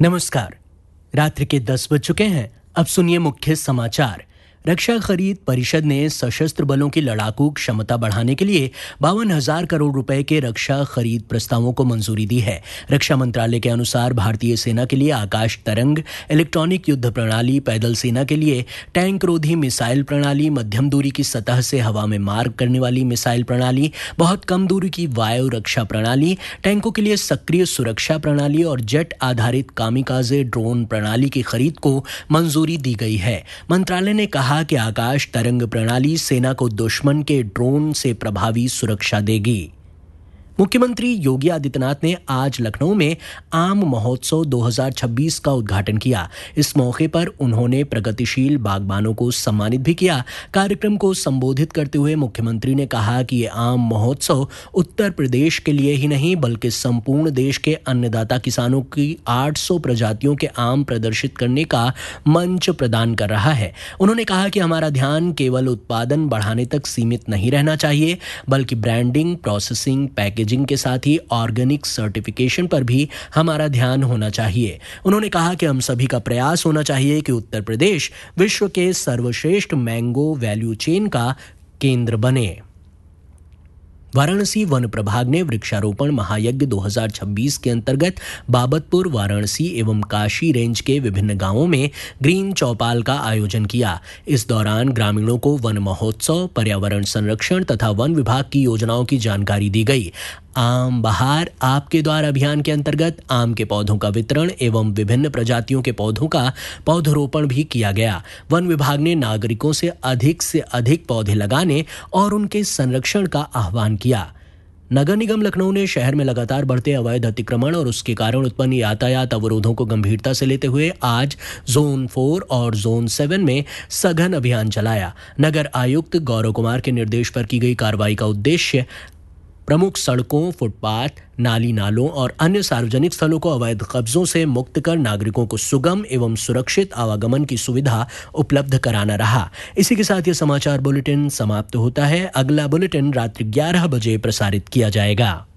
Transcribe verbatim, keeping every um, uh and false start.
नमस्कार। रात्रि के दस बज चुके हैं। अब सुनिए मुख्य समाचार। रक्षा खरीद परिषद ने सशस्त्र बलों की लड़ाकू क्षमता बढ़ाने के लिए बावन हजार करोड़ रुपए के रक्षा खरीद प्रस्तावों को मंजूरी दी है। रक्षा मंत्रालय के अनुसार भारतीय सेना के लिए आकाश तरंग इलेक्ट्रॉनिक युद्ध प्रणाली, पैदल सेना के लिए टैंक रोधी मिसाइल प्रणाली, मध्यम दूरी की सतह से हवा में मार करने वाली मिसाइल प्रणाली, बहुत कम दूरी की वायु रक्षा प्रणाली, टैंकों के लिए सक्रिय सुरक्षा प्रणाली और जेट आधारित कामिकाजे ड्रोन प्रणाली की खरीद को मंजूरी दी गई है। मंत्रालय ने कहा कि आकाश तरंग प्रणाली सेना को दुश्मन के ड्रोन से प्रभावी सुरक्षा देगी। मुख्यमंत्री योगी आदित्यनाथ ने आज लखनऊ में आम महोत्सव दो हज़ार छब्बीस का उद्घाटन किया। इस मौके पर उन्होंने प्रगतिशील बागबानों को सम्मानित भी किया। कार्यक्रम को संबोधित करते हुए मुख्यमंत्री ने कहा कि ये आम महोत्सव उत्तर प्रदेश के लिए ही नहीं बल्कि संपूर्ण देश के अन्नदाता किसानों की आठ सौ प्रजातियों के आम प्रदर्शित करने का मंच प्रदान कर रहा है। उन्होंने कहा कि हमारा ध्यान केवल उत्पादन बढ़ाने तक सीमित नहीं रहना चाहिए बल्कि ब्रांडिंग, प्रोसेसिंग, पैकेजिंग के साथ ही ऑर्गेनिक सर्टिफिकेशन पर भी हमारा ध्यान होना चाहिए। उन्होंने कहा कि हम सभी का प्रयास होना चाहिए कि उत्तर प्रदेश विश्व के सर्वश्रेष्ठ मैंगो वैल्यू चेन का केंद्र बने। वाराणसी वन प्रभाग ने वृक्षारोपण महायज्ञ दो हज़ार छब्बीस के अंतर्गत बाबतपुर, वाराणसी एवं काशी रेंज के विभिन्न गांवों में ग्रीन चौपाल का आयोजन किया। इस दौरान ग्रामीणों को वन महोत्सव, पर्यावरण संरक्षण तथा वन विभाग की योजनाओं की जानकारी दी गई। आम बहार आपके द्वार अभियान के अंतर्गत आम के पौधों का वितरण एवं विभिन्न प्रजातियों के पौधों का पौधरोपण भी किया गया। वन विभाग ने नागरिकों से अधिक से अधिक पौधे लगाने और उनके संरक्षण का आह्वान किया। नगर निगम लखनऊ ने शहर में लगातार बढ़ते अवैध अतिक्रमण और उसके कारण उत्पन्न यातायात अवरोधों को गंभीरता से लेते हुए आज जोन फोर और जोन सेवन में सघन अभियान चलाया। नगर आयुक्त गौरव कुमार के निर्देश पर की गई कार्रवाई का उद्देश्य प्रमुख सड़कों, फुटपाथ, नाली नालों और अन्य सार्वजनिक स्थलों को अवैध कब्जों से मुक्त कर नागरिकों को सुगम एवं सुरक्षित आवागमन की सुविधा उपलब्ध कराना रहा। इसी के साथ ये समाचार बुलेटिन समाप्त होता है। अगला बुलेटिन रात्रि ग्यारह बजे प्रसारित किया जाएगा।